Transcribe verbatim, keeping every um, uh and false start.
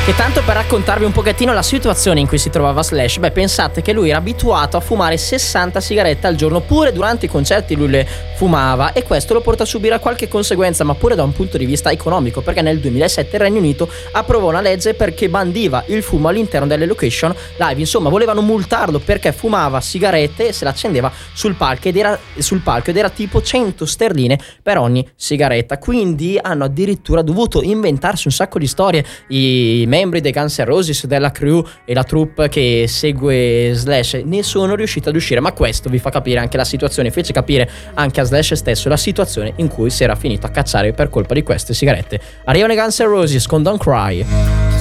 Che tanto per raccontarvi un pochettino la situazione in cui si trovava Slash, beh, pensate che lui era abituato a fumare sessanta sigarette al giorno, pure durante i concerti lui le fumava, e questo lo porta a subire qualche conseguenza, ma pure da un punto di vista economico, perché nel duemilasette il Regno Unito approvò una legge perché bandiva il fumo all'interno delle location live. Insomma, volevano multarlo perché fumava sigarette e se l'accendeva sul palco ed era sul palco ed era tipo cento sterline per ogni sigaretta. Quindi hanno addirittura dovuto inventarsi un sacco di storie i membri dei Guns N' Roses, della crew e la troupe che segue Slash ne sono riusciti ad uscire, ma questo vi fa capire anche la situazione, fece capire anche a Slash stesso la situazione in cui si era finito a cacciare per colpa di queste sigarette. Arrivano i Guns N' Roses con Don't Cry.